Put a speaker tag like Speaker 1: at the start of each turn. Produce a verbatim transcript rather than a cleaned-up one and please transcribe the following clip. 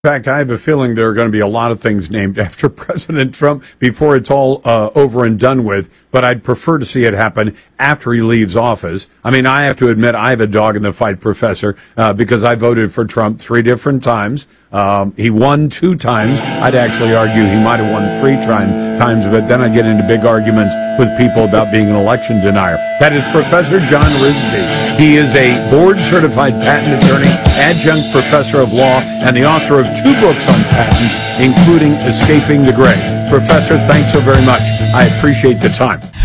Speaker 1: In fact, I have a feeling there are going to be a lot of things named after President Trump before it's all uh, over and done with, but I'd prefer to see it happen after he leaves office. I mean, I have to admit I have a dog in the fight, Professor, uh, because I voted for Trump three different times. Um, he won two times. I'd actually argue he might have won three time, times, but then I get into big arguments with people about being an election denier. That is Professor John Risby. He is a board-certified patent attorney, adjunct professor of law, and the author of two books on patents, including Escaping the Gray. Professor, thanks so very much. I appreciate the time.